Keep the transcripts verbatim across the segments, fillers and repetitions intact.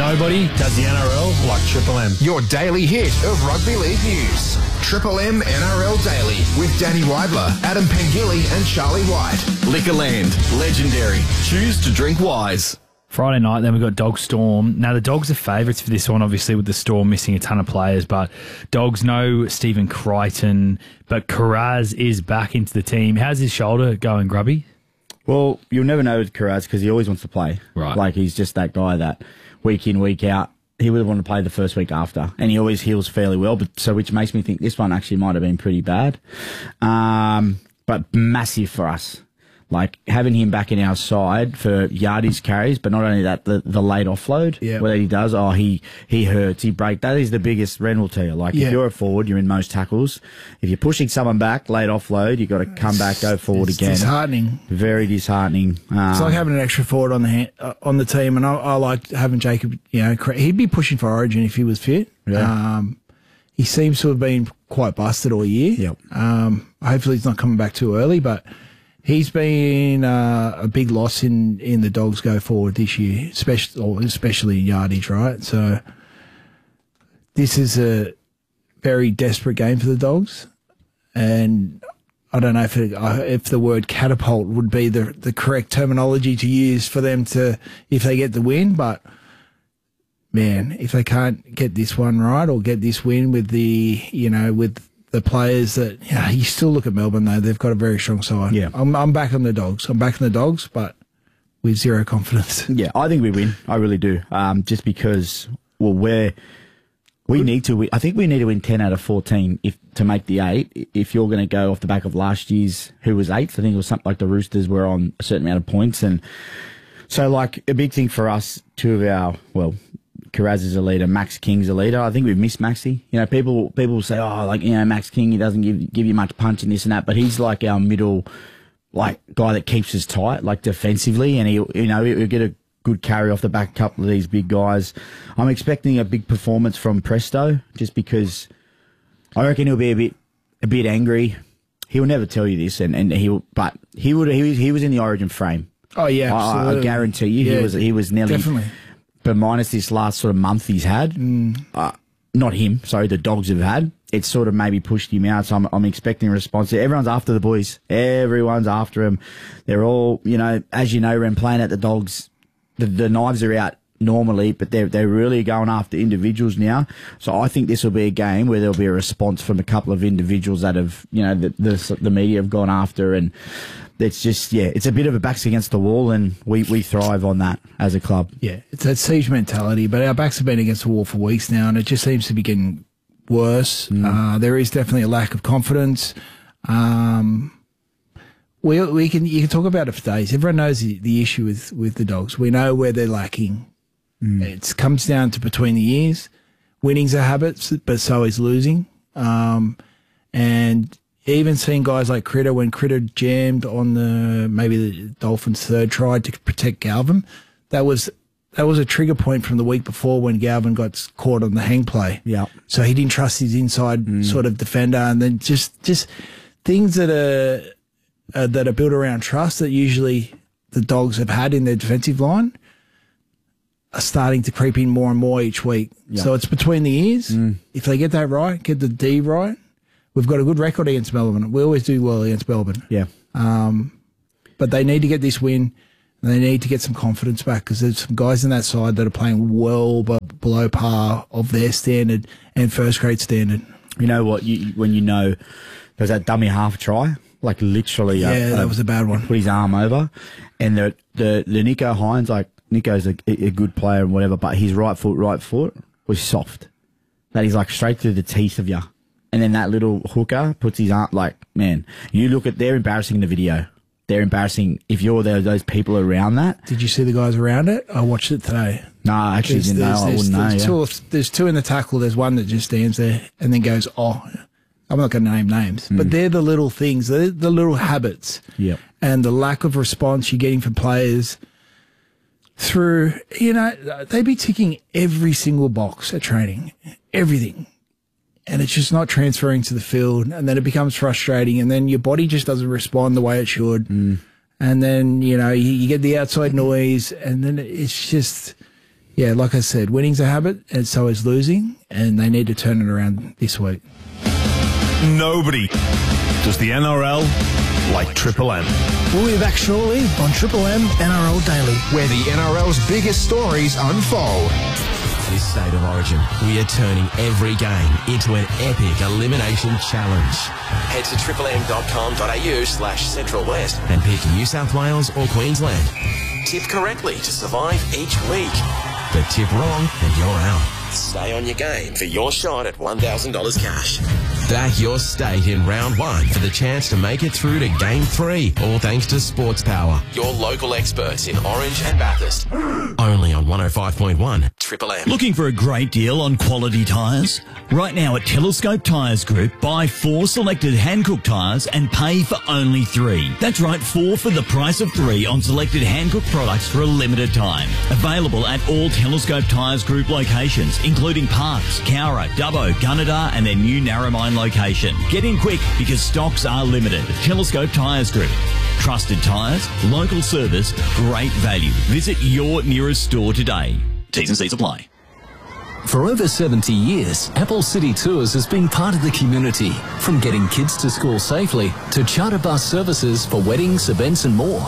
Nobody does the N R L like Triple M. Your daily hit of rugby league news. Triple M N R L Daily with Danny Weidler, Adam Pengilly and Charlie White. Liquorland, legendary. Choose to drink wise. Friday night, then we got Dog Storm. Now, the Dogs are favourites for this one, obviously, with the Storm missing a ton of players, but Dogs know Stephen Crichton, but Carraz is back into the team. How's his shoulder going, Grubby? Well, you'll never know with Carraz because he always wants to play. Right. Like, he's just that guy that week in, week out, he would have wanted to play the first week after, and he always heals fairly well, but so which makes me think this one actually might have been pretty bad. Um, but massive for us. Like, having him back in our side for yardage carries, but not only that, the, the late offload, yeah. where he does, oh, he, he hurts, he breaks. That is the biggest, Ren will tell you. Like, yeah. if you're a forward, you're in most tackles. If you're pushing someone back, late offload, you've got to come it's, back, go forward it's again. It's disheartening. Very disheartening. Um, it's like having an extra forward on the hand, uh, on the team, and I, I like having Jacob, you know, he'd be pushing for Origin if he was fit. Yeah. Um, he seems to have been quite busted all year. Yep. Um, hopefully he's not coming back too early, but he's been uh, a big loss in, in the Dogs go forward this year, especially especially in yardage, right? So this is a very desperate game for the Dogs, and I don't know if it, uh, if the word catapult would be the the correct terminology to use for them to if they get the win, but man, if they can't get this one right or get this win with the you know with the players that, you know, you still look at Melbourne though, they've got a very strong side. Yeah. I'm, I'm back on the Dogs. I'm back on the Dogs, but with zero confidence. Yeah, I think we win. I really do. Um, just because, well, we're, we need to win. I think we need to win ten out of fourteen if to make the eight. If you're going to go off the back of last year's, who was eighth, I think it was something like the Roosters were on a certain amount of points. And so, like, a big thing for us, two of our, well, Carraz is a leader, Max King's a leader. I think we've missed Maxi. You know, people people will say, oh, like, you know, Max King, he doesn't give give you much punch in this and that, but he's like our middle, like, guy that keeps us tight, like, defensively, and he, you know, he'll get a good carry off the back, couple of these big guys. I'm expecting a big performance from Presto, just because I reckon he'll be a bit a bit angry. He'll never tell you this, and and he'll, but he would he was he was in the Origin frame. Oh yeah, I, I guarantee you, yeah, he was he was nearly definitely. But minus this last sort of month he's had, mm. uh, not him, sorry, the Dogs have had, it's sort of maybe pushed him out. So I'm, I'm expecting a response. Everyone's after the boys. Everyone's after him. They're all, you know, as you know, when playing at the Dogs, the, the knives are out normally, but they're, they're really going after individuals now. So I think this will be a game where there'll be a response from a couple of individuals that have, you know, the, the, the media have gone after, and it's just, yeah, it's a bit of a backs against the wall, and we, we thrive on that as a club. Yeah, it's that siege mentality, but our backs have been against the wall for weeks now, and it just seems to be getting worse. Mm. Uh, there is definitely a lack of confidence. Um, we we can you can talk about it for days. Everyone knows the, the issue with, with the Dogs. We know where they're lacking. Mm. It comes down to between the years. Winning's a habit, but so is losing. Um, and even seeing guys like Critter, when Critter jammed on the maybe the Dolphins' third try to protect Galvin, that was that was a trigger point from the week before when Galvin got caught on the hang play. Yeah. So he didn't trust his inside mm. sort of defender, and then just just things that are uh, that are built around trust that usually the Dogs have had in their defensive line are starting to creep in more and more each week. Yeah. So it's between the ears. Mm. If they get that right, get the D right, we've got a good record against Melbourne. We always do well against Melbourne. Yeah. Um, but they need to get this win, and they need to get some confidence back, because there's some guys in that side that are playing well b- below par of their standard and first grade standard. You know what? You, when you know there's that dummy half try, like literally. Yeah, uh, that uh, was a bad one. Put his arm over, and the the, the Nico Hines, like Nico's a, a good player and whatever, but his right foot, right foot was soft. That is like straight through the teeth of you. And then that little hooker puts his arm, like, man, you look at, they're embarrassing in the video. They're embarrassing if you're there, those people around that. Did you see the guys around it? I watched it today. No, I actually there's, didn't there's, know. I there's, wouldn't there's know. Two, Yeah. There's two in the tackle. There's one that just stands there and then goes, oh, I'm not going to name names. Mm. But they're the little things, they're the little habits. Yep. And the lack of response you're getting from players through, you know, they be ticking every single box at training, everything. And it's just not transferring to the field. And then it becomes frustrating. And then your body just doesn't respond the way it should. Mm. And then, you know, you, you get the outside noise, and then it's just, yeah, like I said, winning's a habit, and so is losing, and they need to turn it around this week. Nobody does the N R L like Triple M. We'll be back shortly on Triple M N R L Daily, where the N R L's biggest stories unfold. This State of Origin, we are turning every game into an epic elimination challenge. Head to triple-m.com.au slash Central West and pick New South Wales or Queensland. Tip correctly to survive each week. But tip wrong and you're out. Stay on your game for your shot at one thousand dollars cash. Back your state in round one for the chance to make it through to game three, all thanks to Sports Power, your local experts in Orange and Bathurst. Only on one oh five point one Triple M. Looking for a great deal on quality tyres? Right now at Telescope Tyres Group, buy four selected Hankook tyres and pay for only three. That's right, four for the price of three on selected Hankook products for a limited time. Available at all Telescope Tyres Group locations, including Parkes, Cowra, Dubbo, Gunnedah and their new Narromine location. Get in quick because stocks are limited. Telescope Tyres Group. Trusted tyres, local service, great value. Visit your nearest store today. T's and C's apply. For over seventy years, Apple City Tours has been part of the community, from getting kids to school safely to charter bus services for weddings, events and more.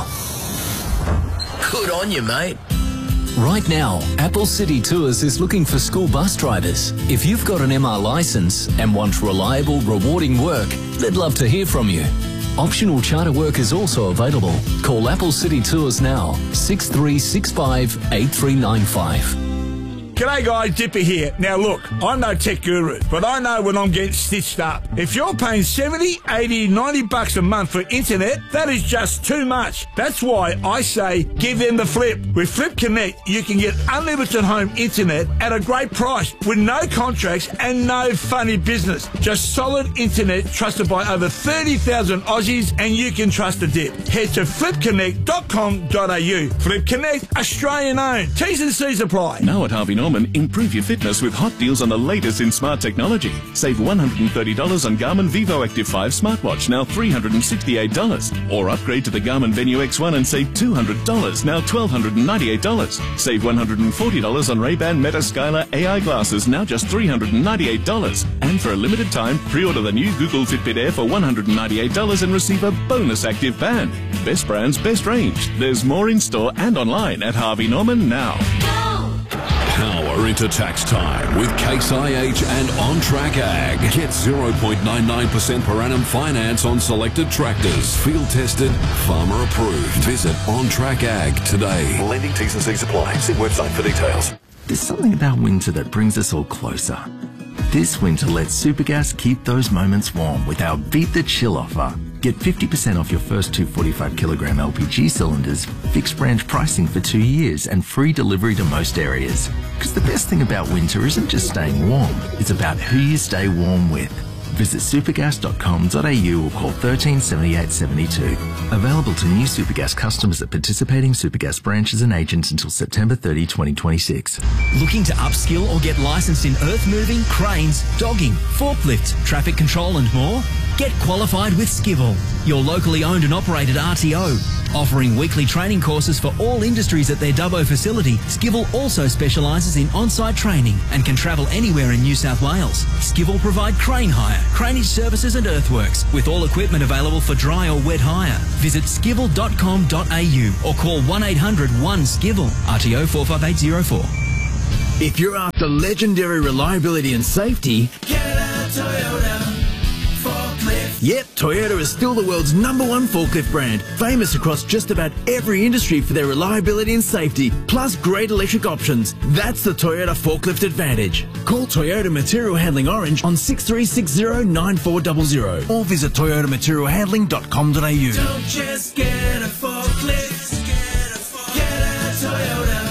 Good on you, mate. Right now, Apple City Tours is looking for school bus drivers. If you've got an M R licence and want reliable, rewarding work, they'd love to hear from you. Optional charter work is also available. Call Apple City Tours now, six three six five, eight three nine five. G'day guys, Dipper here. Now look, I'm no tech guru, but I know when I'm getting stitched up. If you're paying seventy, eighty, ninety bucks a month for internet, that is just too much. That's why I say give them the flip. With Flip Connect, you can get unlimited home internet at a great price with no contracts and no funny business. Just solid internet trusted by over thirty thousand Aussies, and you can trust a dip. Head to flip connect dot com dot a u. Flip Connect, Australian owned. T's and C's apply. Now at Harvey Norman, improve your fitness with hot deals on the latest in smart technology. Save one hundred thirty dollars on Garmin Vivo Active five smartwatch, now three hundred sixty-eight dollars. Or upgrade to the Garmin Venue X one and save two hundred dollars, now one thousand two hundred ninety-eight dollars. Save one hundred forty dollars on Ray-Ban Meta Skylar A I glasses, now just three hundred ninety-eight dollars. And for a limited time, pre-order the new Google Fitbit Air for one hundred ninety-eight dollars and receive a bonus active band. Best brands, best range. There's more in store and online at Harvey Norman now. Power into tax time with Case I H and On Track Ag. Get zero point nine nine percent per annum finance on selected tractors. Field tested, farmer approved. Visit On Track Ag today. Lending T's and C's apply. See website for details. There's something about winter that brings us all closer. This winter, let Supergas keep those moments warm with our Beat the Chill offer. Get fifty percent off your first two forty-five kilogram L P G cylinders, fixed branch pricing for two years and free delivery to most areas. Because the best thing about winter isn't just staying warm, it's about who you stay warm with. Visit supergas dot com dot a u or call one three seven eight seven two. Available to new Supergas customers at participating Supergas branches and agents until September thirtieth, twenty twenty-six. Looking to upskill or get licensed in earth moving, cranes, dogging, forklifts, traffic control and more? Get qualified with Skivel, your locally owned and operated R T O. Offering weekly training courses for all industries at their Dubbo facility, Skivel also specialises in on-site training and can travel anywhere in New South Wales. Skivel provide crane hire, craneage services and earthworks, with all equipment available for dry or wet hire. Visit skivel dot com dot a u or call one eight hundred one skivel, R T O four five eight zero four. If you're after legendary reliability and safety, get a Toyota forklift. Yep, Toyota is still the world's number one forklift brand, famous across just about every industry for their reliability and safety, plus great electric options. That's the Toyota Forklift Advantage. Call Toyota Material Handling Orange on six three six zero, nine four zero zero or visit toyota material handling dot com dot a u. Don't just get a forklift, get a, get a Toyota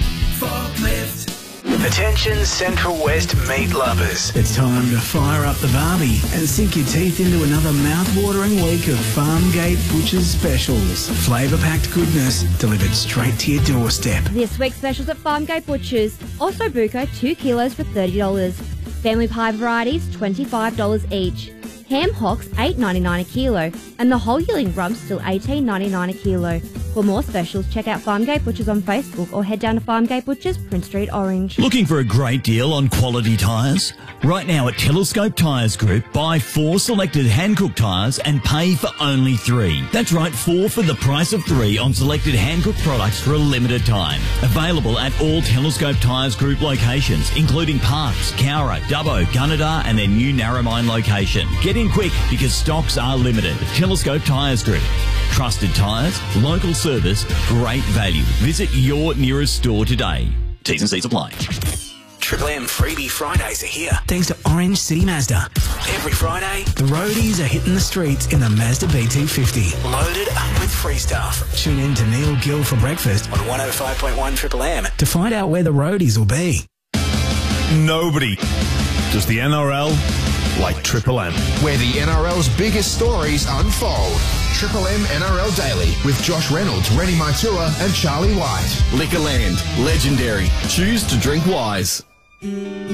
forklift. Attention Central West meat lovers. It's time to fire up the barbie and sink your teeth into another mouth-watering week of Farmgate Butchers specials. Flavour-packed goodness delivered straight to your doorstep. This week's specials at Farmgate Butchers. Osso Buco two kilos for thirty dollars. Family pie varieties twenty-five dollars each. Ham hocks eight ninety-nine a kilo. And the whole yearling rump still eighteen ninety-nine a kilo. For more specials, check out Farmgate Butchers on Facebook or head down to Farmgate Butchers, Prince Street, Orange. Looking for a great deal on quality tyres? Right now at Telescope Tyres Group, buy four selected Hankook tyres and pay for only three. That's right, four for the price of three on selected Hankook products for a limited time. Available at all Telescope Tyres Group locations, including Parkes, Cowra, Dubbo, Gunnedah and their new Narromine location. Get in quick because stocks are limited. Telescope Tyres Group. Trusted tyres, local service, great value. Visit your nearest store today. T's and C's apply. Triple M Freebie Fridays are here. Thanks to Orange City Mazda. Every Friday, The roadies are hitting the streets in the Mazda B two fifty. loaded up with free stuff. Tune in to Neil Gill for breakfast On one oh five point one Triple M. to find out where the roadies will be. Nobody does the N R L like Triple M. Where the N R L's biggest stories unfold. Triple M N R L Daily with Josh Reynolds, Rennie Maitua and Charlie White. Liquorland, legendary. Choose to drink wise.